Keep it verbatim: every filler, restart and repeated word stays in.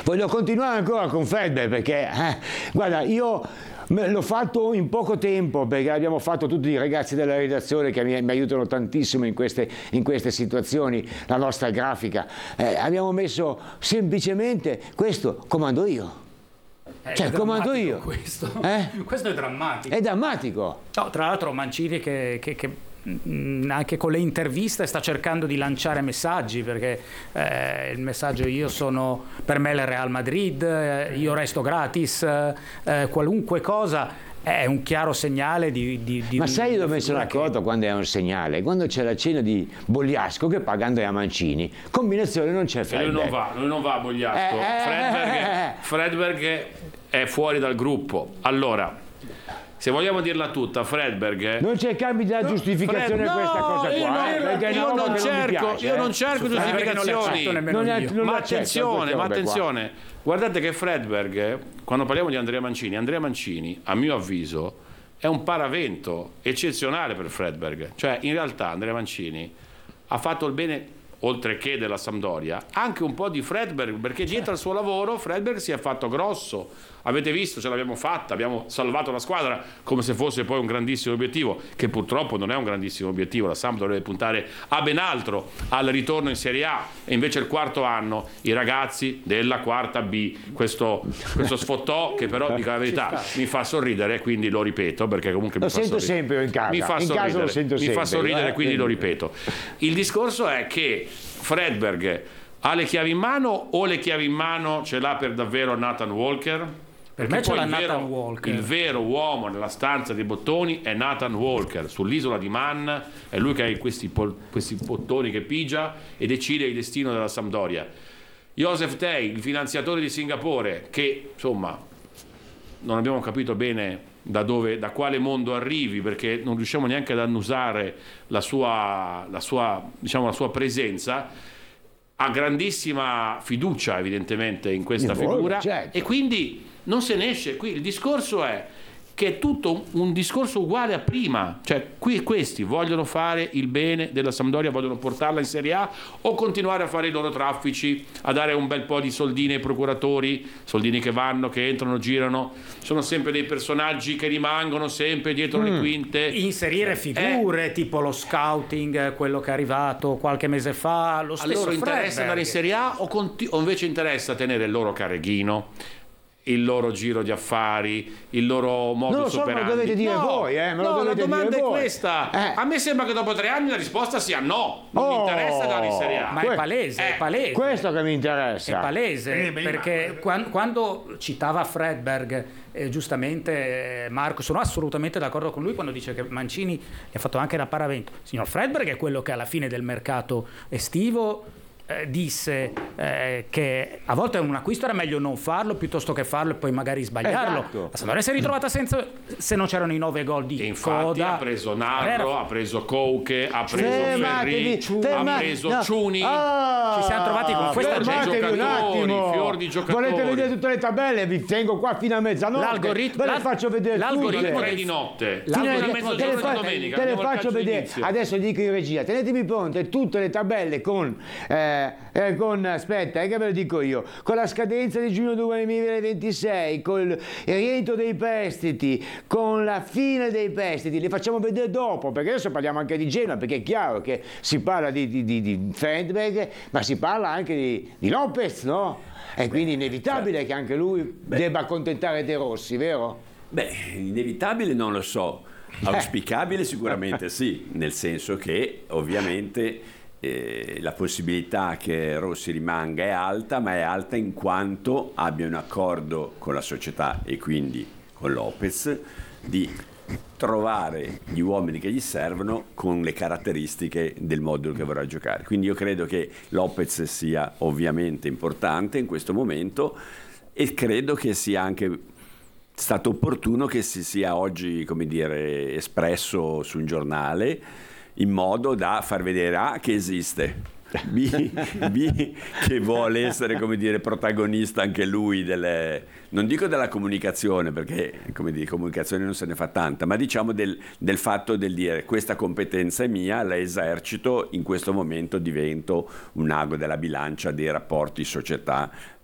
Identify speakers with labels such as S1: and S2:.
S1: Voglio continuare ancora con Fredberg perché, eh, guarda, io l'ho fatto in poco tempo perché abbiamo fatto tutti i ragazzi della redazione che mi, mi aiutano tantissimo in queste, in queste situazioni, la nostra grafica. Eh, abbiamo messo semplicemente questo, comando io.
S2: Eh,
S1: Cioè, comando io.
S2: Questo.
S1: Eh?
S2: questo è drammatico.
S1: È drammatico.
S2: No, tra l'altro Mancini che, che, che mh, anche con le interviste sta cercando di lanciare messaggi, perché eh, il messaggio io sono, per me il Real Madrid, eh, io resto gratis, eh, qualunque cosa. È un chiaro segnale di... di, di
S1: Ma sai dove mi sono
S2: che...
S1: accorto quando è un segnale? Quando c'è la cena di Bogliasco che paga Andrea Mancini. Combinazione non c'è Fredberg.
S3: Lui non va, lui non va a Bogliasco.
S1: Eh, eh,
S3: Fredberg,
S1: eh, eh.
S3: Fredberg è fuori dal gruppo. Allora, se vogliamo dirla tutta, Fredberg...
S1: Non cercarmi della giustificazione
S3: Fred...
S1: a questa
S3: no,
S1: cosa
S3: io
S1: qua.
S3: non,
S1: eh, perché è una
S3: io
S1: roba
S3: non
S1: che
S3: cerco,
S1: mi piace,
S3: io
S1: eh.
S3: non cerco giustificazioni.
S1: Non è, non
S3: ma
S1: accetto
S3: attenzione, ma
S1: queste robe qua.
S3: attenzione. Guardate che Fredberg, quando parliamo di Andrea Mancini, Andrea Mancini, a mio avviso, è un paravento eccezionale per Fredberg. Cioè, in realtà Andrea Mancini ha fatto il bene, oltre che della Sampdoria, anche un po' di Fredberg, perché dietro al suo lavoro Fredberg si è fatto grosso. Avete visto, ce l'abbiamo fatta, abbiamo salvato la squadra come se fosse poi un grandissimo obiettivo, che purtroppo non è un grandissimo obiettivo. La Samp dovrebbe puntare a ben altro, al ritorno in Serie A, e invece il quarto anno i ragazzi della quarta B, questo, questo sfottò che però, dico la verità, mi fa sorridere, quindi lo ripeto, perché comunque
S1: lo
S3: mi fa
S1: sento
S3: sorridere.
S1: sempre in casa,
S3: mi fa
S1: in
S3: sorridere,
S1: casa lo sento
S3: mi
S1: sempre,
S3: fa sorridere,
S1: eh,
S3: quindi lo
S1: quindi.
S3: ripeto. Il discorso è che Fredberg ha le chiavi in mano, o le chiavi in mano ce l'ha per davvero Nathan Walker?
S2: Per
S3: Perché
S2: me ce
S3: poi
S2: l'ha
S3: il
S2: Nathan
S3: vero,
S2: Walker.
S3: il vero uomo nella stanza dei bottoni è Nathan Walker. Sull'isola di Man è lui che ha questi, pol- questi bottoni che pigia e decide il destino della Sampdoria. Joseph Tay, il finanziatore di Singapore, che insomma non abbiamo capito bene da dove, da quale mondo arrivi, perché non riusciamo neanche ad annusare la sua, la sua, diciamo, la sua presenza. Ha grandissima fiducia evidentemente in questa
S1: In
S3: figura,
S1: voi, certo.
S3: e quindi non se ne esce. Qui il discorso è che è tutto un discorso uguale a prima, cioè qui questi vogliono fare il bene della Sampdoria, vogliono portarla in Serie A, o continuare a fare i loro traffici, a dare un bel po' di soldini ai procuratori, soldini che vanno, che entrano, girano, sono sempre dei personaggi che rimangono sempre dietro
S1: Mm.
S3: le quinte.
S2: Inserire figure,
S3: Eh.
S2: tipo lo scouting, quello che è arrivato qualche mese fa, lo
S3: A
S2: stesso
S3: loro interessa
S2: Fredberg.
S3: andare in Serie A, o, conti- o invece interessa tenere il loro carreghino, il loro giro di affari, il loro modus
S1: Non lo so, me lo
S3: operandi?
S1: dovete dire
S3: no,
S1: voi, eh, me lo
S3: no,
S1: dovete
S3: la domanda
S1: dire
S3: è
S1: voi.
S3: questa.
S1: Eh.
S3: A me sembra che dopo tre anni la risposta sia no. Non mi
S1: Oh.
S3: interessa andare in Serie A.
S2: Ma
S1: Que-
S2: è palese,
S3: eh,
S2: è palese.
S1: Questo che mi
S2: È
S1: interessa.
S2: palese,
S4: Eh, beh,
S2: perché
S4: ma-
S2: quan- quando citava Fredberg, eh, giustamente eh, Marco, sono assolutamente d'accordo con lui quando dice che Mancini gli ha fatto anche da paravento. Signor Fredberg è quello che alla fine del mercato estivo eh, disse eh, che a volte un acquisto era meglio non farlo piuttosto che farlo e poi magari sbagliarlo.
S1: Esatto.
S2: La Sampdoria si è ritrovata senza, se non c'erano i nove gol di
S3: E infatti
S2: coda.
S3: ha preso Narro,
S2: Era-
S3: ha preso Couche, ha preso
S1: Fermatevi,
S3: Ferri,
S1: ferma-
S3: ha preso
S1: no.
S3: Ciuni.
S1: Ah,
S2: Ci siamo trovati con questa
S1: fermatevi
S3: gente.
S1: un attimo.
S3: Fior di giocatori.
S1: Volete vedere tutte le tabelle? Vi tengo qua fino a mezzanotte.
S2: L'algoritmo-
S1: Ve le
S2: l'al-
S1: faccio vedere
S2: l'algoritmo
S1: tutte.
S3: tre di notte.
S1: Fino alle-
S3: Fino a
S2: l'algoritmo-
S1: te le,
S3: mezzogiorno
S1: fa-
S3: di domenica.
S1: te le
S3: abbiamo il
S1: faccio
S3: calcio
S1: vedere,
S3: d'inizio.
S1: adesso dico in regia, tenetemi pronte tutte le tabelle con, eh, eh, con aspetta, eh, che ve lo dico io, con la scadenza di giugno duemilaventisei, con il rientro dei prestiti, con la fine dei prestiti, le facciamo vedere dopo, perché adesso parliamo anche di Genoa, perché è chiaro che si parla di, di, di, di Fredberg, ma si parla anche di, di Lopez, no? E quindi è inevitabile che anche lui debba accontentare De Rossi, vero?
S5: Beh, inevitabile non lo so, auspicabile sicuramente sì, nel senso che ovviamente eh, la possibilità che Rossi rimanga è alta, ma è alta in quanto abbia un accordo con la società e quindi con Lopez di trovare gli uomini che gli servono con le caratteristiche del modulo che vorrà giocare. Quindi io credo che Lopez sia ovviamente importante in questo momento e credo che sia anche stato opportuno che si sia oggi, come dire, espresso su un giornale in modo da far vedere A che esiste, B, B che vuole essere, come dire, protagonista anche lui delle, non dico della comunicazione, perché come dire, comunicazione non se ne fa tanta, ma diciamo del, del fatto del dire questa competenza è mia, la esercito, in questo momento divento un ago della bilancia dei rapporti società